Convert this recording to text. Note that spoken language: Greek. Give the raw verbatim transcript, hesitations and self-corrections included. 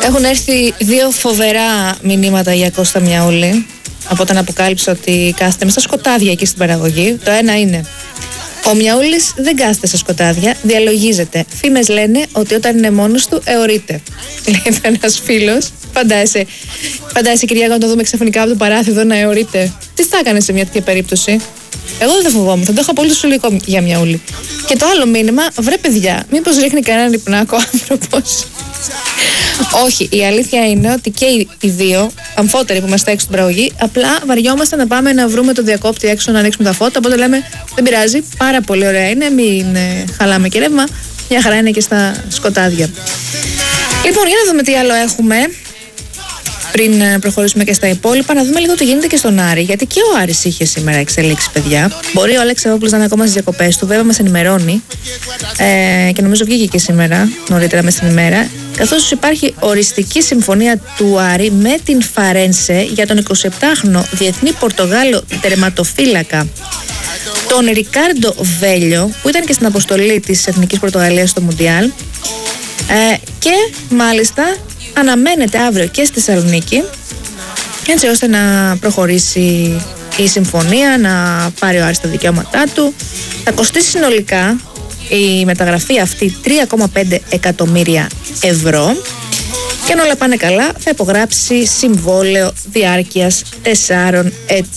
Έχουν έρθει δύο φοβερά μηνύματα για Κώστα Μιαούλη από όταν αποκάλυψα ότι κάθεται με στα σκοτάδια εκεί στην παραγωγή. Το ένα είναι: ο Μιαούλης δεν κάθεται στα σκοτάδια, διαλογίζεται. Φήμες λένε ότι όταν είναι μόνος του αιωρείται. Λέει ένας φίλος. Φαντάζεσαι, φαντάζεσαι Κυριάκο, να το δούμε ξαφνικά από το παράθυρο να αιωρείται. Τι θα έκανε σε μια τέτοια περίπτωση? Εγώ δεν θα φοβόμουν, θα το έχω απολύτως υλικό για Μιαούλη. Και το άλλο μήνυμα: βρε παιδιά, μήπως ρίχνει κανέναν υπνάκο άνθρωπος? Όχι, η αλήθεια είναι ότι και οι δύο, αμφότεροι που είμαστε έξω στην παραγωγή, απλά βαριόμαστε να πάμε να βρούμε το διακόπτη έξω να ανοίξουμε τα φώτα. Οπότε λέμε: δεν πειράζει, πάρα πολύ ωραία είναι, μην ε, χαλάμε και ρεύμα. Μια χαρά είναι και στα σκοτάδια. Λοιπόν, για να δούμε τι άλλο έχουμε πριν προχωρήσουμε και στα υπόλοιπα, να δούμε λίγο τι γίνεται και στον Άρη. Γιατί και ο Άρης είχε σήμερα εξελίξει, παιδιά. Μπορεί ο Αλέξανδρόπουλος να είναι ακόμα στις διακοπές του, βέβαια μας ενημερώνει. Ε, και νομίζω βγήκε και σήμερα, νωρίτερα μες στην ημέρα. Καθώς υπάρχει οριστική συμφωνία του Άρη με την Φαρένσε για τον εικοσιεπτάχρονο διεθνή Πορτογάλο τερματοφύλακα, τον Ρικάρντο Βέλιο, που ήταν και στην αποστολή της Εθνικής Πορτογαλίας στο Μουντιάλ. Ε, και μάλιστα αναμένεται αύριο και στη Θεσσαλονίκη, έτσι ώστε να προχωρήσει η συμφωνία, να πάρει ο Άρης τα δικαιώματά του. Θα κοστίσει συνολικά η μεταγραφή αυτή τρία κόμμα πέντε εκατομμύρια ευρώ και αν όλα πάνε καλά θα υπογράψει συμβόλαιο διάρκειας τεσσάρων ετών.